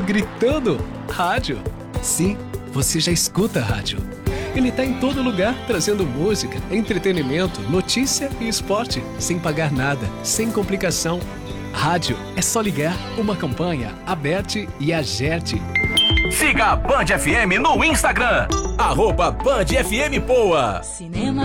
gritando rádio. Sim, você já escuta rádio. Ele tá em todo lugar, trazendo música, entretenimento, notícia e esporte, sem pagar nada, sem complicação. Rádio é só ligar, uma campanha, Aberte e Agerte. Siga a Band FM no Instagram, @BandFMPoa. Cinema.